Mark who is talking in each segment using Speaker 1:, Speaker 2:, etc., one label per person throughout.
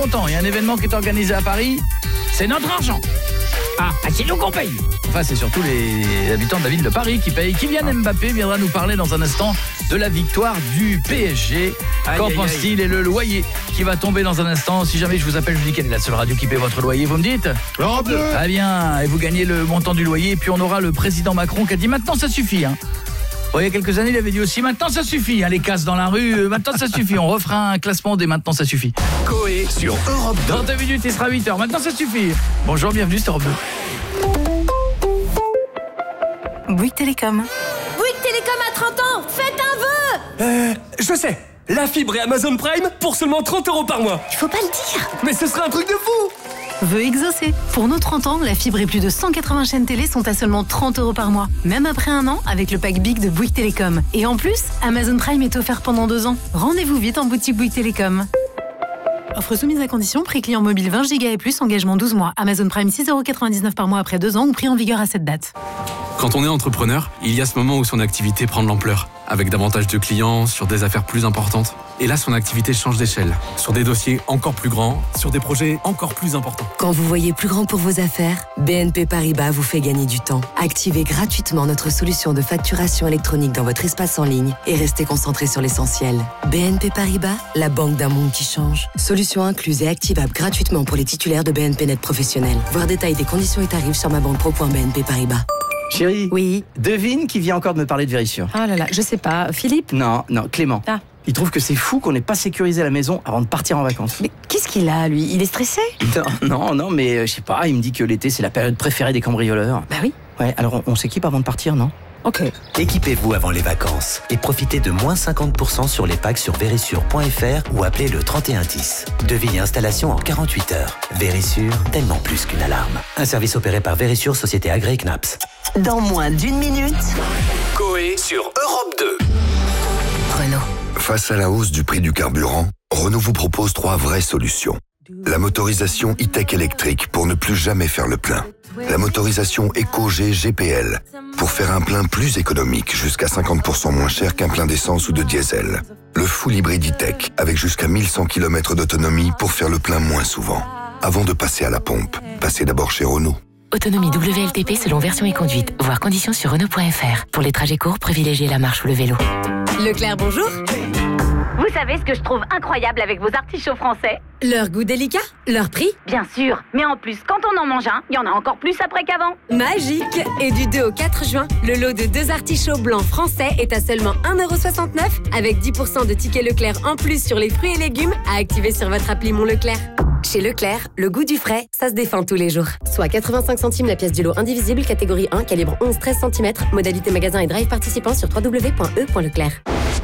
Speaker 1: Longtemps, il y a un événement qui est organisé à Paris, c'est notre argent. C'est nous qu'on paye. Enfin, c'est surtout les habitants de la ville de Paris qui payent. Kylian Mbappé viendra nous parler dans un instant de la victoire du PSG. Qu'en pense-t-il? Et le loyer qui va tomber dans un instant. Si jamais je vous appelle, je vous dis quelle est la seule radio qui paie votre loyer, vous me dites?
Speaker 2: Europe 2.
Speaker 1: Ah bien, et vous gagnez le montant du loyer. Et puis on aura le président Macron qui a dit maintenant ça suffit. Il y a quelques années, il avait dit aussi maintenant ça suffit, les casses dans la rue, maintenant ça suffit. On refera un classement des maintenant ça suffit.
Speaker 3: Coé sur Europe 2.
Speaker 1: Dans 2 minutes, il sera 8h. Maintenant ça suffit. Bonjour, bienvenue sur Europe 2.
Speaker 4: Bouygues Télécom.
Speaker 5: Bouygues Télécom à 30 ans, faites un vœu.
Speaker 6: Je sais, la fibre et Amazon Prime pour seulement 30 € par mois.
Speaker 5: Il faut pas le dire.
Speaker 6: Mais ce serait un truc de fou.
Speaker 4: Vœu exaucé. Pour nos 30 ans, la fibre et plus de 180 chaînes télé sont à seulement 30 € par mois. Même après un an, avec le pack Big de Bouygues Télécom. Et en plus, Amazon Prime est offert pendant 2 ans. Rendez-vous vite en boutique Bouygues Télécom. Offre soumise à condition, prix client mobile 20 Go et plus, engagement 12 mois. Amazon Prime 6,99 € par mois après 2 ans ou prix en vigueur à cette date.
Speaker 7: Quand on est entrepreneur, il y a ce moment où son activité prend de l'ampleur, avec davantage de clients, sur des affaires plus importantes. Et là, son activité change d'échelle, sur des dossiers encore plus grands, sur des projets encore plus importants.
Speaker 8: Quand vous voyez plus grand pour vos affaires, BNP Paribas vous fait gagner du temps. Activez gratuitement notre solution de facturation électronique dans votre espace en ligne et restez concentré sur l'essentiel. BNP Paribas, la banque d'un monde qui change. Solution incluse et activable gratuitement pour les titulaires de BNP Net Professionnel. Voir détail des conditions et tarifs sur mabanque.pro.bnp Paribas.
Speaker 9: Chérie,
Speaker 4: Oui.
Speaker 9: devine qui vient encore de me parler de Vérissure.
Speaker 4: Ah là là, je sais pas. Philippe?
Speaker 9: Non, Clément.
Speaker 4: Ah.
Speaker 9: Il trouve que c'est fou qu'on n'ait pas sécurisé la maison avant de partir en vacances.
Speaker 4: Mais qu'est-ce qu'il a, lui? Il est stressé?
Speaker 9: Non, mais je sais pas, il me dit que l'été c'est la période préférée des cambrioleurs.
Speaker 4: Bah oui.
Speaker 9: Ouais, alors on s'équipe avant de partir, non?
Speaker 4: Ok.
Speaker 3: Équipez-vous avant les vacances et profitez de moins 50% sur les packs sur Vérissure.fr ou appelez le 3110. Devis et installation en 48 heures. Vérissure, tellement plus qu'une alarme. Un service opéré par Vérissure, société agréée CNAPS.
Speaker 8: Dans moins d'1 minute,
Speaker 3: Coé sur Europe 2.
Speaker 8: Renault.
Speaker 10: Face à la hausse du prix du carburant, Renault vous propose 3 vraies solutions. La motorisation e-tech électrique pour ne plus jamais faire le plein. La motorisation EcoG GPL pour faire un plein plus économique, jusqu'à 50% moins cher qu'un plein d'essence ou de diesel. Le full hybride e-tech avec jusqu'à 1100 km d'autonomie pour faire le plein moins souvent. Avant de passer à la pompe, passez d'abord chez Renault.
Speaker 11: Autonomie WLTP selon version et conduite. Voir conditions sur Renault.fr. Pour les trajets courts, privilégiez la marche ou le vélo.
Speaker 5: Leclerc, bonjour.
Speaker 12: Vous savez ce que je trouve incroyable avec vos artichauts français?
Speaker 5: Leur goût délicat, leur prix.
Speaker 12: Bien sûr, mais en plus, quand on en mange un, il y en a encore plus après qu'avant.
Speaker 5: Magique. Et du 2 au 4 juin, le lot de 2 artichauts blancs français est à seulement 1,69 € avec 10% de tickets Leclerc en plus sur les fruits et légumes à activer sur votre appli Mon Leclerc. Chez Leclerc, le goût du frais, ça se défend tous les jours. Soit 85 centimes la pièce du lot indivisible, catégorie 1, calibre 11-13 cm, modalité magasin et drive participant sur www.e.leclerc.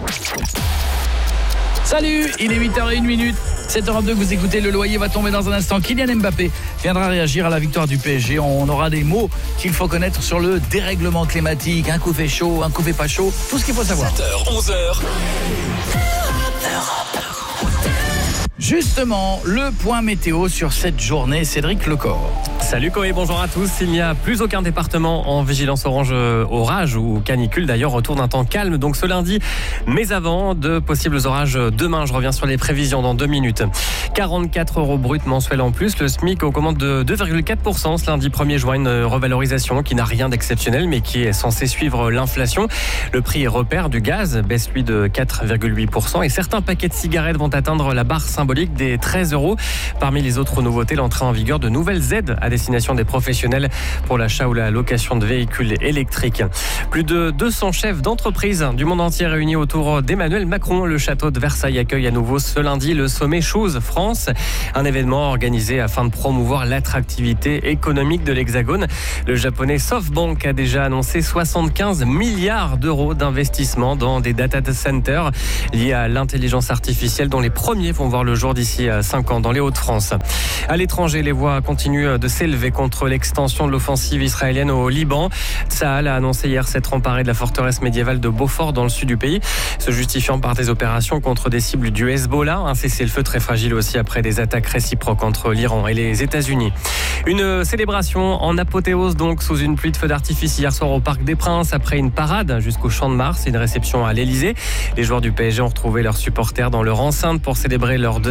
Speaker 1: Salut, il est 8h01. C'est Europe 2 que vous écoutez, le loyer va tomber dans un instant. Kylian Mbappé viendra réagir à la victoire du PSG. On aura des mots qu'il faut connaître sur le dérèglement climatique. Un coup fait chaud, un coup fait pas chaud. Tout ce qu'il faut savoir.
Speaker 3: 7h, 11h.
Speaker 1: Justement, le point météo sur cette journée, Cédric Lecor.
Speaker 6: Salut Coé, bonjour à tous. Il n'y a plus aucun département en vigilance orange orage ou canicule. D'ailleurs, retour d'un temps calme donc ce lundi. Mais avant, de possibles orages demain. Je reviens sur les prévisions dans 2 minutes. 44 € brut mensuel en plus. Le SMIC augmente de 2,4% ce lundi 1er juin. Une revalorisation qui n'a rien d'exceptionnel mais qui est censée suivre l'inflation. Le prix repère du gaz baisse lui de 4,8%. Et certains paquets de cigarettes vont atteindre la barre symbolique des 13 €. Parmi les autres nouveautés, l'entrée en vigueur de nouvelles aides à destination des professionnels pour l'achat ou la location de véhicules électriques. Plus de 200 chefs d'entreprise du monde entier réunis autour d'Emmanuel Macron. Le château de Versailles accueille à nouveau ce lundi le sommet Choose France, un événement organisé afin de promouvoir l'attractivité économique de l'Hexagone. Le japonais SoftBank a déjà annoncé 75 milliards d'euros d'investissement dans des data centers liés à l'intelligence artificielle dont les premiers vont voir le jour d'ici 5 ans dans les Hauts-de-France. À l'étranger, les voix continuent de s'élever contre l'extension de l'offensive israélienne au Liban. Tsahal a annoncé hier s'être emparé de la forteresse médiévale de Beaufort dans le sud du pays, se justifiant par des opérations contre des cibles du Hezbollah. Un cessez-le-feu très fragile aussi après des attaques réciproques entre l'Iran et les États-Unis. Une célébration en apothéose donc sous une pluie de feux d'artifice hier soir au Parc des Princes après une parade jusqu'au Champ de Mars et une réception à l'Elysée. Les joueurs du PSG ont retrouvé leurs supporters dans leur enceinte pour célébrer leur 2e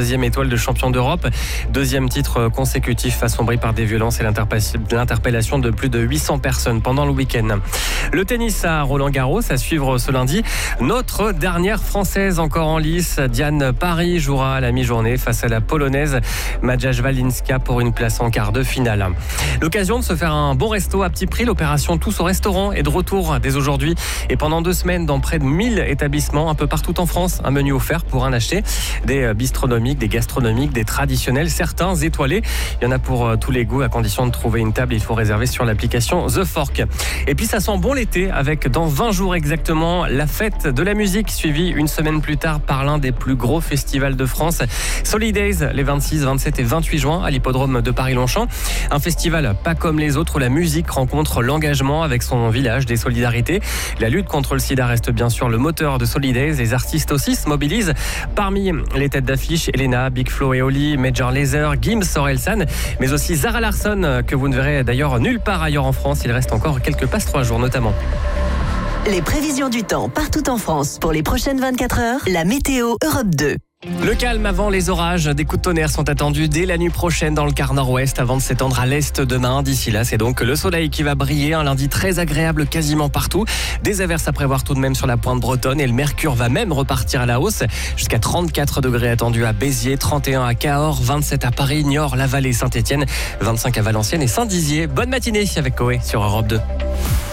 Speaker 6: deuxième étoile de champion d'Europe. Deuxième titre consécutif assombri par des violences et l'interpellation de plus de 800 personnes pendant le week-end. Le tennis à Roland-Garros à suivre ce lundi. Notre dernière Française encore en lice, Diane Parry, jouera à la mi-journée face à la Polonaise Maja Walinska pour une place en quart de finale. L'occasion de se faire un bon resto à petit prix. L'opération Tous au restaurant est de retour dès aujourd'hui et pendant 2 semaines dans près de 1000 établissements un peu partout en France. Un menu offert pour un acheter. Des bistronomiques, des gastronomiques, des traditionnels, certains étoilés. Il y en a pour tous les goûts. À condition de trouver une table, il faut réserver sur l'application The Fork. Et puis ça sent bon l'été avec dans 20 jours exactement la fête de la musique suivie une semaine plus tard par l'un des plus gros festivals de France. Solidays les 26, 27 et 28 juin à l'hippodrome de Paris-Longchamp. Un festival pas comme les autres où la musique rencontre l'engagement avec son village des solidarités. La lutte contre le sida reste bien sûr le moteur de Solidays. Les artistes aussi se mobilisent. Parmi les têtes d'affiche, Elena, Big Flo et Oli, Major Lazer, Gims, Orelsan, mais aussi Zara Larsson que vous ne verrez d'ailleurs nulle part ailleurs en France. Il reste encore quelques passes 3 jours notamment.
Speaker 2: Les prévisions du temps partout en France pour les prochaines 24 heures, la météo Europe 2.
Speaker 6: Le calme avant les orages, des coups de tonnerre sont attendus dès la nuit prochaine dans le quart nord-ouest avant de s'étendre à l'est demain. D'ici là, c'est donc le soleil qui va briller, un lundi très agréable quasiment partout. Des averses à prévoir tout de même sur la pointe bretonne et le mercure va même repartir à la hausse. Jusqu'à 34 degrés attendus à Béziers, 31 à Cahors, 27 à Paris, Niort, La Vallée, Saint-Étienne, 25 à Valenciennes et Saint-Dizier. Bonne matinée avec Coé sur Europe 2.